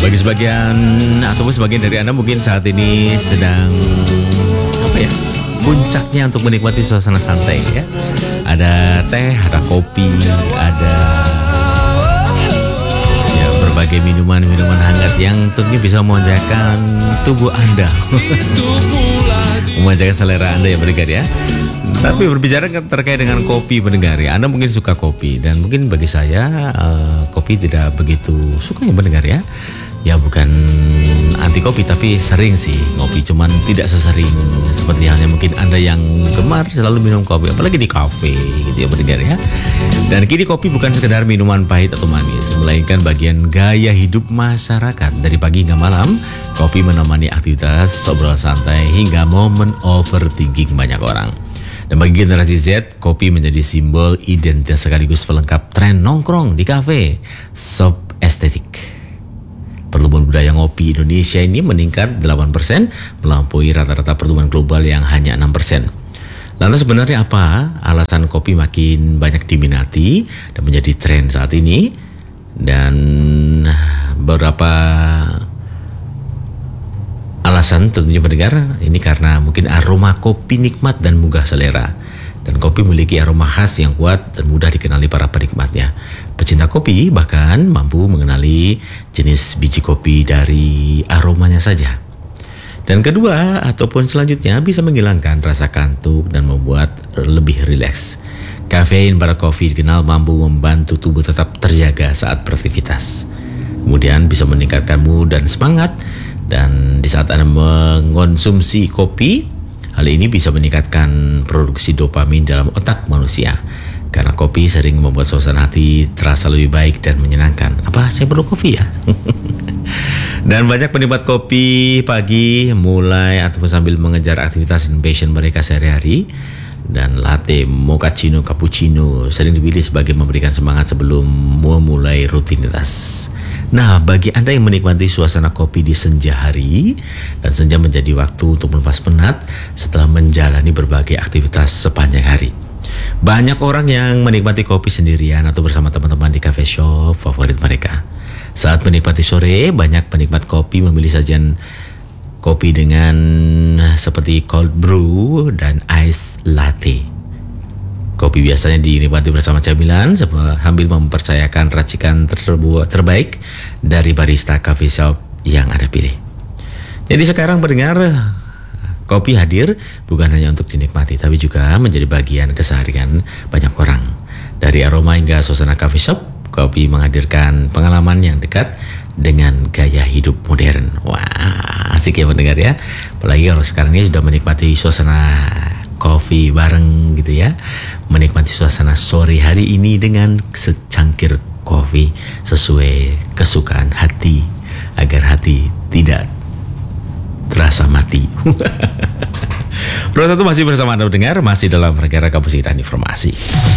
Bagi sebagian ataupun sebagian dari Anda mungkin saat ini sedang puncaknya untuk menikmati suasana santai ya. Ada teh, ada kopi, ada berbagai minuman hangat yang tentunya bisa memanjakan tubuh Anda. Memanjakan selera Anda ya pendengar ya. Tapi berbicara terkait dengan kopi pendengar ya, Anda mungkin suka kopi dan mungkin bagi saya kopi tidak begitu suka ya pendengar ya. Ya bukan anti kopi tapi sering sih ngopi, cuman tidak sesering seperti halnya mungkin Anda yang gemar selalu minum kopi, apalagi di kafe gitu ya pendengar ya. Dan kini kopi bukan sekedar minuman pahit atau manis, melainkan bagian gaya hidup masyarakat. Dari pagi hingga malam, kopi menemani aktivitas obrolan santai hingga momen overthinking banyak orang. Dan bagi generasi Z, kopi menjadi simbol identitas sekaligus pelengkap tren nongkrong di kafe, shop estetik. Pertumbuhan budaya ngopi Indonesia ini meningkat 8%, melampaui rata-rata pertumbuhan global yang hanya 6%. Lantas sebenarnya apa alasan kopi makin banyak diminati dan menjadi tren saat ini? Dan beberapa alasan tentunya pendengar, ini karena mungkin aroma kopi nikmat dan munggah selera. Dan kopi memiliki aroma khas yang kuat dan mudah dikenali para penikmatnya. Pecinta kopi bahkan mampu mengenali jenis biji kopi dari aromanya saja. Dan kedua ataupun selanjutnya bisa menghilangkan rasa kantuk dan membuat lebih rileks. Kafein pada kopi dikenal mampu membantu tubuh tetap terjaga saat beraktivitas. Kemudian bisa meningkatkan mood dan semangat. Dan di saat Anda mengonsumsi kopi, hal ini bisa meningkatkan produksi dopamin dalam otak manusia. Karena kopi sering membuat suasana hati terasa lebih baik dan menyenangkan. Apa saya perlu kopi ya? Dan banyak penikmat kopi pagi mulai ataupun sambil mengejar aktivitas dan passion mereka sehari-hari. Dan latte, mochaccino, cappuccino sering dipilih sebagai memberikan semangat sebelum memulai rutinitas. Nah, bagi Anda yang menikmati suasana kopi di senja hari, dan senja menjadi waktu untuk melepas penat setelah menjalani berbagai aktivitas sepanjang hari. Banyak orang yang menikmati kopi sendirian atau bersama teman-teman di cafe shop favorit mereka. Saat menikmati sore, banyak penikmat kopi memilih sajian kopi dengan seperti cold brew dan ice latte. Kopi biasanya dinikmati bersama camilan sambil mempercayakan racikan terbaik dari barista coffee shop yang Anda pilih. Jadi sekarang pendengar, kopi hadir bukan hanya untuk dinikmati, tapi juga menjadi bagian keseharian banyak orang. Dari aroma hingga suasana coffee shop, kopi menghadirkan pengalaman yang dekat dengan gaya hidup modern. Wah, asik ya pendengar ya. Apalagi kalau sekarang ini sudah menikmati suasana kopi bareng gitu ya, menikmati suasana sore hari ini dengan secangkir kopi sesuai kesukaan hati agar hati tidak terasa mati. Pro 1 masih bersama Anda mendengar, masih dalam perkara Kapusitan Informasi.